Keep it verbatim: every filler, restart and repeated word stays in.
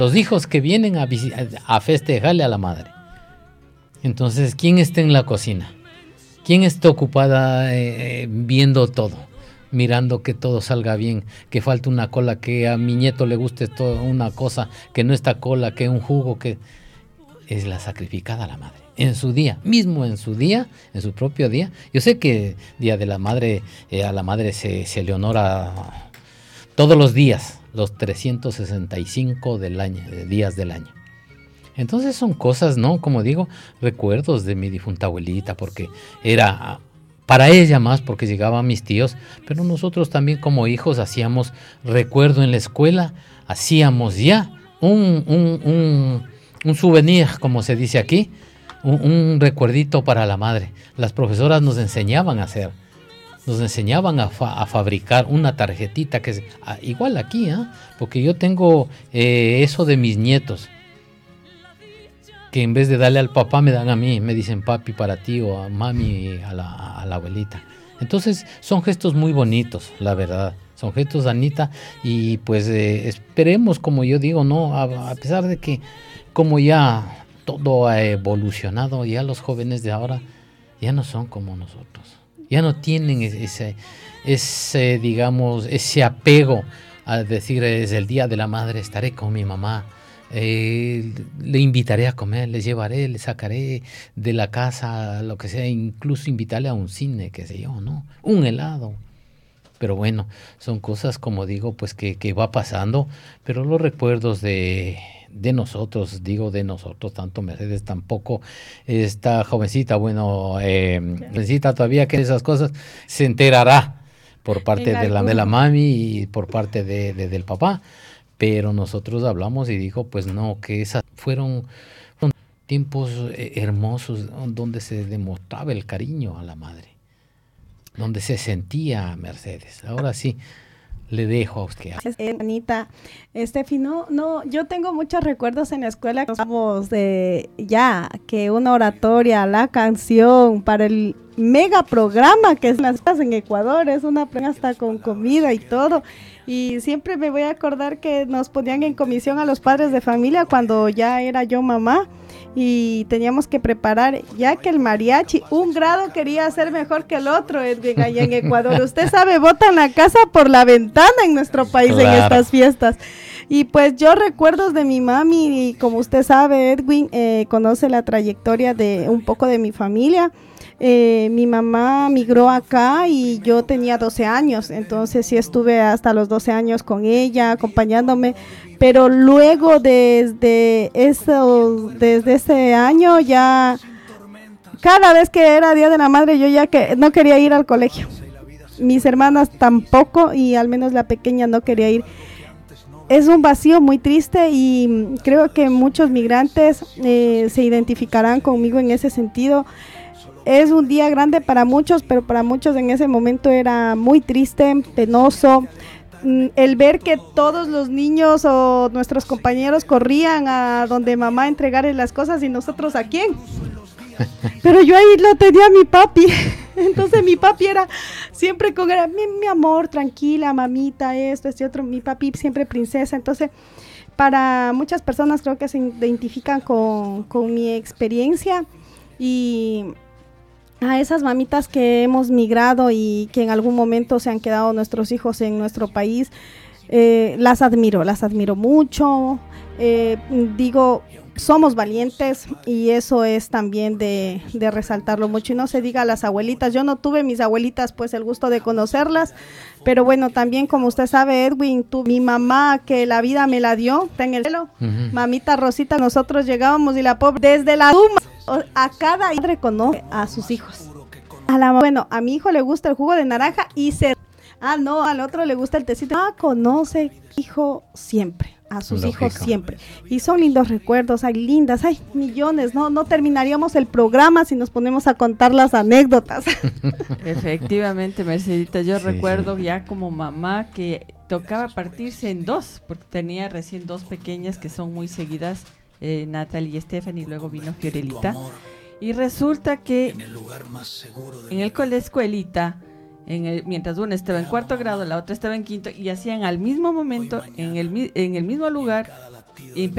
los hijos que vienen a, a festejarle a la madre. Entonces, ¿quién está en la cocina? ¿Quién está ocupada eh, viendo todo? Mirando que todo salga bien, que falte una cola, que a mi nieto le guste todo, una cosa, que no está cola, que un jugo, que es la sacrificada a la madre. En su día, mismo en su día, en su propio día. Yo sé que Día de la Madre, eh, a la madre se, se le honora todos los días, los trescientos sesenta y cinco del año, de días del año. Entonces son cosas, ¿no? Como digo, recuerdos de mi difunta abuelita, porque era para ella más, porque llegaban mis tíos, pero nosotros también como hijos hacíamos recuerdo en la escuela, hacíamos ya un, un, un, un souvenir, como se dice aquí, un, un recuerdito para la madre. Las profesoras nos enseñaban a hacer, nos enseñaban a, fa- a fabricar una tarjetita, que es ah, igual aquí, ¿eh? Porque yo tengo eh, eso de mis nietos, que en vez de darle al papá me dan a mí, me dicen papi para ti o a mami a la, a la abuelita. Entonces son gestos muy bonitos, la verdad, son gestos, Anita, y pues eh, esperemos, como yo digo, no, a, a pesar de que como ya todo ha evolucionado, ya los jóvenes de ahora ya no son como nosotros, ya no tienen ese, ese digamos, ese apego a decir es el día de la madre, estaré con mi mamá. Eh, le invitaré a comer, le llevaré, le sacaré de la casa, lo que sea, incluso invitarle a un cine, qué sé yo, ¿no? Un helado. Pero bueno, son cosas, como digo, pues que, que va pasando, pero los recuerdos de, de nosotros, digo de nosotros, tanto Mercedes, tampoco esta jovencita, bueno, eh, jovencita todavía que esas cosas se enterará por parte de la, de la mami y por parte de, de, del papá. Pero nosotros hablamos y dijo, pues no, que esas fueron, fueron tiempos eh, hermosos donde se demostraba el cariño a la madre, donde se sentía Mercedes. Ahora sí, le dejo a usted. Eh, Anita, Estefi, no, no, yo tengo muchos recuerdos en la escuela que usamos de ya, que una oratoria, la canción para el mega programa que es las en Ecuador, es una hasta con comida y todo. Y siempre me voy a acordar que nos ponían en comisión a los padres de familia cuando ya era yo mamá y teníamos que preparar, ya que el mariachi, un grado quería ser mejor que el otro, Edwin, allá en Ecuador. Usted sabe, botan la casa por la ventana en nuestro país, claro, en estas fiestas. Y pues yo recuerdos de mi mami, y como usted sabe, Edwin, eh, conoce la trayectoria de un poco de mi familia. Eh, mi mamá migró acá y yo tenía doce años, entonces sí estuve hasta los doce años con ella, acompañándome, pero luego desde eso, desde ese año ya, cada vez que era Día de la Madre yo ya que no quería ir al colegio, mis hermanas tampoco y al menos la pequeña no quería ir. Es un vacío muy triste y creo que muchos migrantes eh, se identificarán conmigo en ese sentido. Es un día grande para muchos, pero para muchos en ese momento era muy triste, penoso. El ver que todos los niños o nuestros compañeros corrían a donde mamá a entregarle las cosas y nosotros ¿a quién? Pero yo ahí lo tenía a mi papi. Entonces mi papi era siempre con era, mi, mi amor, tranquila, mamita, esto, este otro. Mi papi siempre princesa. Entonces para muchas personas creo que se identifican con, con mi experiencia y a esas mamitas que hemos migrado y que en algún momento se han quedado nuestros hijos en nuestro país, eh, las admiro, las admiro mucho, eh, digo, somos valientes y eso es también de, de resaltarlo mucho y no se diga a las abuelitas, yo no tuve mis abuelitas pues el gusto de conocerlas, pero bueno, también como usted sabe Edwin, tu, mi mamá que la vida me la dio, está en el cielo, uh-huh. Mamita Rosita, nosotros llegábamos y la pobre desde la tumba, a cada madre conoce a sus hijos. A la, bueno, a mi hijo le gusta el jugo de naranja y se... Ah, no, al otro le gusta el tecito. Ah, conoce hijo siempre, a sus Lógico. hijos siempre. Y son lindos recuerdos, hay lindas, hay millones, ¿no? No terminaríamos el programa si nos ponemos a contar las anécdotas. Efectivamente, Mercedita, yo sí, recuerdo sí. ya como mamá que tocaba partirse en dos, porque tenía recién dos pequeñas que son muy seguidas. Eh, Natalie y Stephanie, y luego vino Fiorelita y resulta que en el lugar más seguro en el cole escuelita en el, mientras una estaba en cuarto grado la otra estaba en quinto y hacían al mismo momento en el, en el mismo lugar